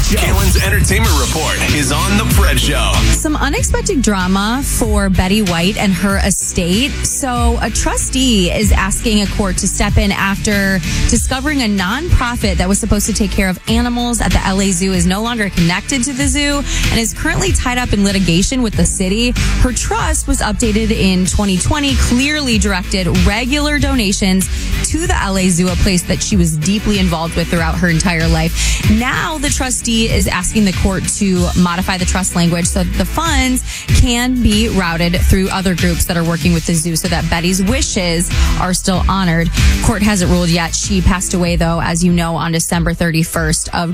Show. Kalen's Entertainment Report is on The Fred Show. Some unexpected drama for Betty White and her estate. So a trustee is asking a court to step in after discovering a nonprofit that was supposed to take care of animals at the LA Zoo is no longer connected to the zoo and is currently tied up in litigation with the city. Her trust was updated in 2020, clearly directed regular donations to the LA Zoo, a place that she was deeply involved with throughout her entire life. Now the trustee is asking the court to modify the trust language so that the funds can be routed through other groups that are working with the zoo so that Betty's wishes are still honored. Court hasn't ruled yet. She passed away, though, as you know, on December 31st of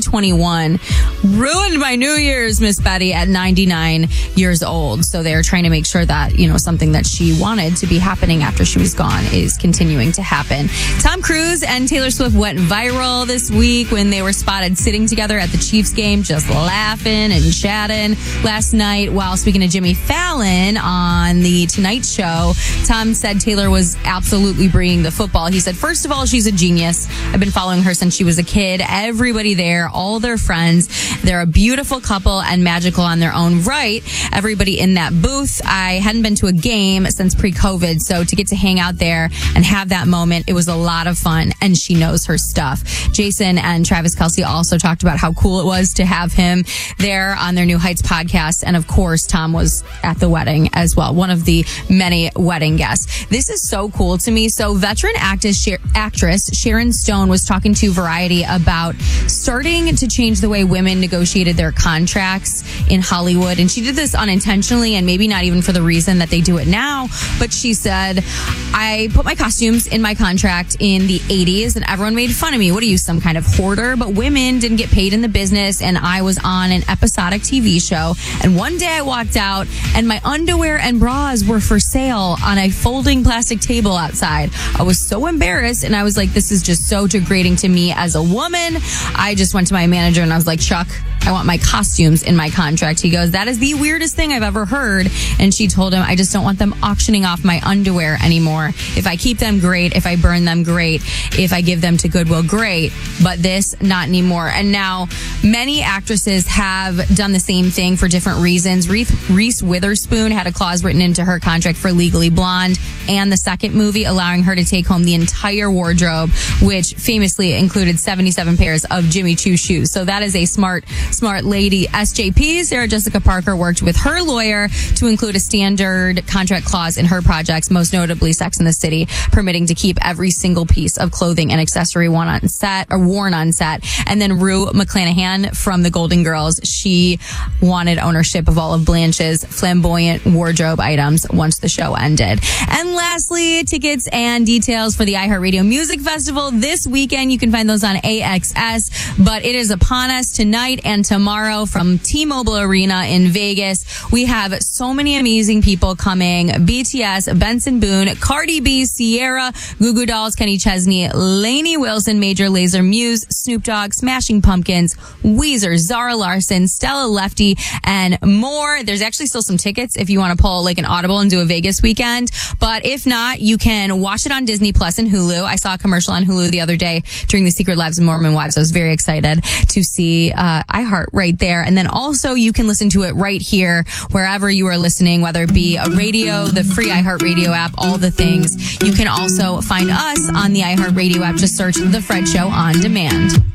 2021. Ruined my New Year's, Miss Betty, at 99 years old. So they're trying to make sure that, you know, something that she wanted to be happening after she was gone is continuing to happen. Tom Cruise and Taylor Swift went viral this week when they were spotted sitting together at the Chiefs game, just laughing and chatting. Last night, while speaking to Jimmy Fallon on The Tonight Show, Tom said Taylor was absolutely bringing the football. He said, first of all, she's a genius. I've been following her since she was a kid. Everybody there, all their friends, they're a beautiful couple and magical on their own right. Everybody in that booth, I hadn't been to a game since pre-COVID, so to get to hang out there and have that moment, it was a lot of fun, and she knows her stuff. Jason and Travis Kelce also talked about how cool it was to have him there on their New Heights podcast, and of course, Tom was at the wedding as well, one of the many wedding guests. This is so cool to me. So veteran actress Sharon Stone was talking to Variety about starting to change the way women negotiated their contracts in Hollywood, and she did this unintentionally and maybe not even for the reason that they do it now, but she said, I put my costumes in my contract in the 80s and everyone made fun of me. What are you, some kind of hoarder? But women didn't get paid in the business, and I was on an episodic TV show, and one day I walked out and my underwear and bras were for sale on a folding plastic table outside. I was so embarrassed, and I was like, this is just so degrading to me as a woman. I just went to my manager and I was like, Chuck, I want my costumes in my contract. He goes, that is the weirdest thing I've ever heard. And she told him, I just don't want them auctioning off my underwear anymore. If I keep them, great. If I burn them, great. If I give them to Goodwill, great. But this, not anymore. And now many actresses have done the same thing for different reasons. Reese Witherspoon had a clause written into her contract for Legally Blonde and the second movie, allowing her to take home the entire wardrobe, which famously included 77 pairs of Jimmy Choo shoes. So that is a smart lady. SJP, Sarah Jessica Parker, worked with her lawyer to include a standard contract clause in her projects, most notably Sex and the City, permitting to keep every single piece of clothing and accessory worn on set. And then Rue McClanahan from the Golden Girls, she wanted ownership of all of Blanche's flamboyant wardrobe items once the show ended. And lastly, tickets and details for the iHeartRadio Music Festival this weekend. You can find those on AXS, but it is upon us tonight and tomorrow from T-Mobile Arena in Vegas. We have so many amazing people coming. BTS, Benson Boone, Cardi B, Sierra, Goo Goo Dolls, Kenny Chesney, Lainey Wilson, Major Lazer, Muse, Snoop Dogg, Smashing Pumpkins, Weezer, Zara Larsson, Stella Lefty, and more. There's actually still some tickets if you want to pull like an Audible and do a Vegas weekend. But if not, you can watch it on Disney Plus and Hulu. I saw a commercial on Hulu the other day during the Secret Lives of Mormon Wives. I was very excited to see iHeart right there. And then also you can listen to it right here wherever you are listening, whether it be a radio, the free iHeartRadio app, all the things. You can also find us on the iHeartRadio app. Just search The Fred Show on demand.